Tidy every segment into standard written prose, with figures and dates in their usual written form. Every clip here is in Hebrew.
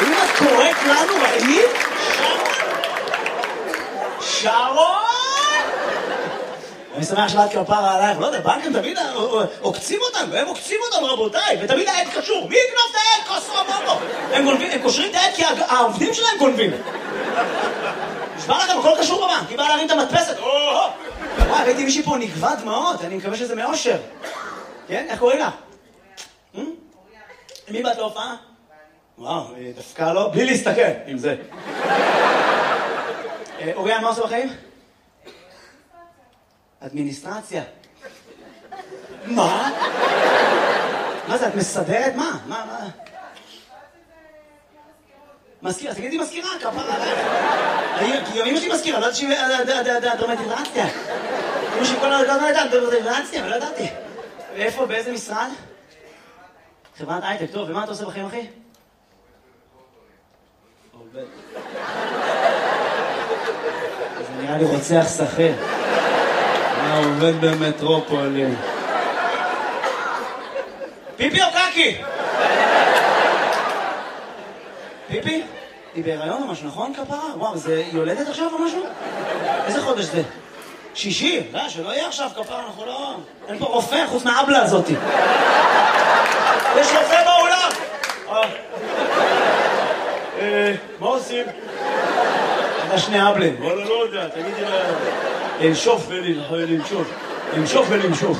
האם את קוראת לנו רעים? שרון! אני שמח שלאת כפרה עלייך, לא יודע, בנקים תמיד עוקצים אותנו, הם עוקצים אותנו רבותיי, ותמיד העד קשור, מי יקנוב את העד? כוסו אמרו, הם קושרים את העד כי העובדים שלהם גונבים. נשמע לכם, הכל קשור בבנק, היא באה להרים את המדפסת, וואי, ראיתי מישהי פה נגבה דמעות, אני מקווה שזה מאושר. כן? איך קוראים לה? מי באת להופעה? וואו, דווקא לא, בלי להסתכל עם זה. אוריאן, מה עושה בחיים? אדמיניסטרציה. מה? מה זה, את מסדרת? מה? מזכירה, תגידי מזכירה, כפרה עליך. כי אמא שלי מזכירה, לא ידעתי שהיא דרמטיזציה. אמא שלי כל הזמן הייתה דרמטיזציה, לא ידעתי. ואיפה, באיזה משרד? חברת הייטק, טוב, ומה אתה עושה בחיים, אחי? עובד. זה נראה לי רוצח שכיר. עובד במטרופולין. פיפי או קקי? פיפי? היא בהיריון או משהו, נכון כפרה? וואו, זה יולדת עכשיו או משהו? איזה חודש זה? שישי? לא, שלא יהיה עכשיו כפרה, אנחנו לא... אין פה רופא חוץ מהאבלה הזאתי. יש רופא באולם! מה עושים? אתה שני אבלים. וואלה, לא יודע, תגידי לה... לנשוף ולנשוף. לנשוף ולנשוף.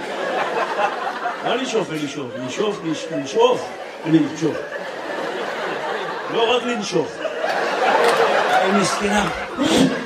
מה לנשוף ולנשוף? לנשוף ולנשוף. לא רק לנשוף. היא מסכנה.